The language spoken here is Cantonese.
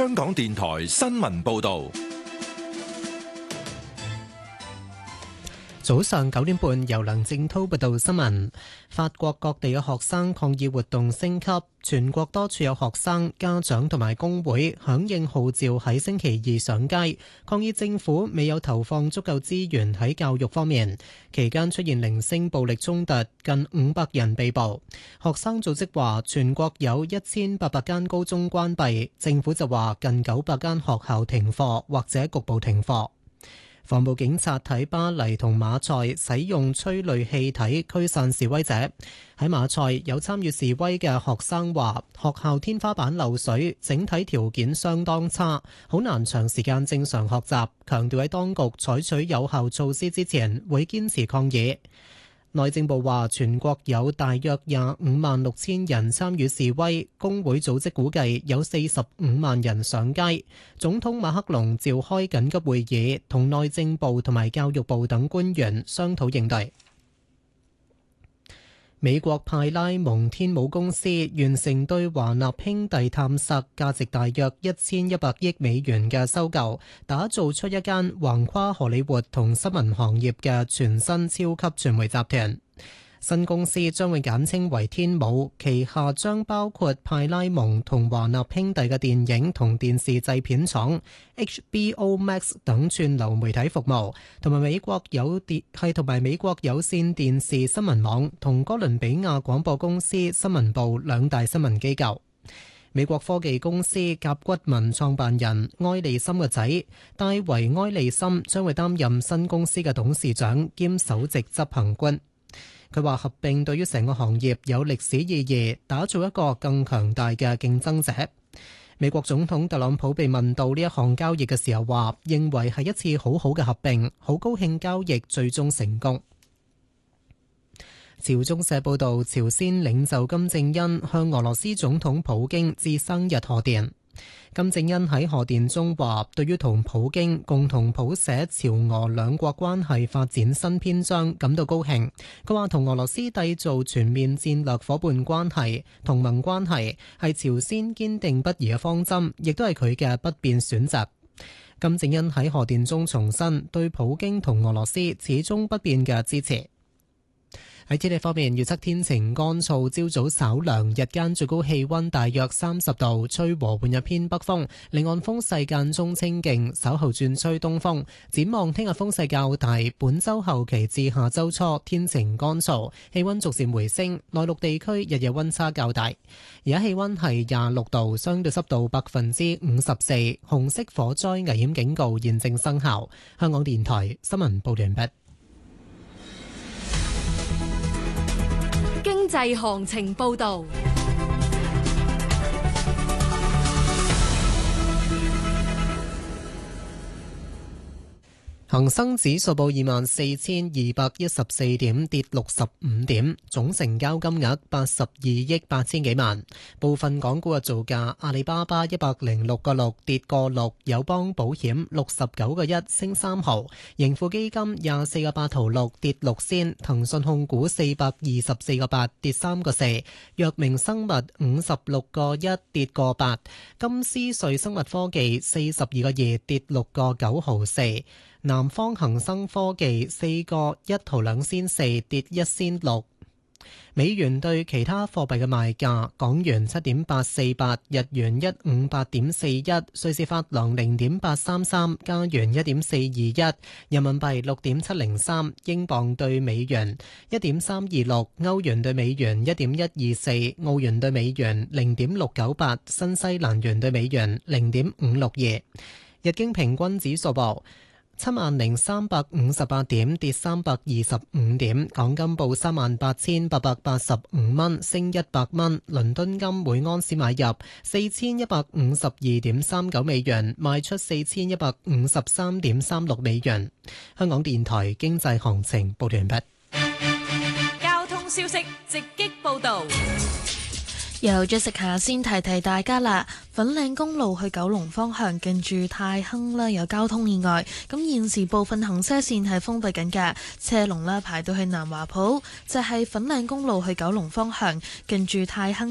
香港電台新聞報道。 早上9點半，由梁正滔報道新聞。法國各地嘅學生抗議活動升級，全國多處有學生、家長同埋工會響應號召喺星期二上街，抗議政府未有投放足夠資源喺教育方面。期間出現零星暴力衝突，近500人被捕。學生組織話全國有1800間高中關閉，政府就話近900間學校停課或者局部停課。防暴警察喺巴黎同馬賽使用催淚氣體驅散示威者。喺馬賽有參與示威嘅學生話，學校天花板漏水，整體條件相當差，好難長時間正常學習。強調喺當局採取有效措施之前，會堅持抗議。內政部話，全國有大約256000人參與示威，工會組織估計有45萬人上街。總統馬克龍召開緊急會議，同內政部同埋教育部等官員商討應對。美國派拉蒙天母公司完成對華納兄弟探索價值大約1100億美元嘅收購，打造出一間橫跨荷里活同新聞行業嘅全新超級傳媒集團。新公司將會簡稱為天母，旗下將包括派拉蒙同華納兄弟嘅電影同電視製片廠、HBO Max 等串流媒體服務，同埋美國有線電視新聞網同哥倫比亞廣播公司新聞部兩大新聞機構。美國科技公司甲骨文創辦人埃利森嘅仔戴維埃利森將會擔任新公司嘅董事長兼首席執行官。佢話合併對於成個行業有歷史意義，打造一個更強大嘅競爭者。美國總統特朗普被問到呢一項交易嘅時候話，認為係一次好好嘅合併，好高興交易最終成功。朝中社報道，朝鮮領袖金正恩向俄羅斯總統普京致生日賀電。金正恩喺賀電中話，對於同普京共同譜寫朝俄兩國關係發展新篇章感到高興。佢話同俄羅斯締造全面戰略夥伴關係、同盟關係係朝鮮堅定不移嘅方針，亦都係佢嘅不變選擇。金正恩喺賀電中重申對普京同俄羅斯始終不變嘅支持。喺天氣方面，預測天晴乾燥，朝早稍涼，日間最高氣溫大約30度，吹和緩一偏北風，離岸風勢間中清勁，稍後轉吹東風。展望聽日風勢較大，本周後期至下周初天晴乾燥，氣溫逐漸回升，內陸地區日夜溫差較大。而家氣溫係26度，相對濕度54%，紅色火災危險警告現正生效。香港電台新聞報道完畢。 經濟行情報道。 恒生指數報24,214點，跌65點，總成交金額82億8千幾萬。部分港股嘅造價：阿里巴巴106個6跌個6，友邦保險69個1升3毫，盈富基金24個8毫6跌6仙，騰訊控股424個8跌3個4，藥明生物56個1跌個8，金斯瑞生物科技42個2跌6個9毫4。南方恒生科技4個1毫2仙4跌1仙6。美元對其他貨幣嘅賣價：港元7.848，日元158.41，瑞士法郎0.833，加元1.421，人民幣6.703，英鎊對美元1.326，歐元對美元1.124，澳元對美元0.698，新西蘭元對美元0.562。日經平均指數報70,358點，跌325點。港金報38,885蚊，升100蚊。倫敦金每安士買入4152.39美元，賣出4153.36美元。香港電台經濟行情報完畢。 交通消息直擊報道。 由Jessica先提提大家啦，粉嶺公路去九龍方向近住太亨啦，有交通意外，咁現時部分行車線係封閉緊嘅，車龍啦排到去南華埔，就係粉嶺公路去九龍方向近住太亨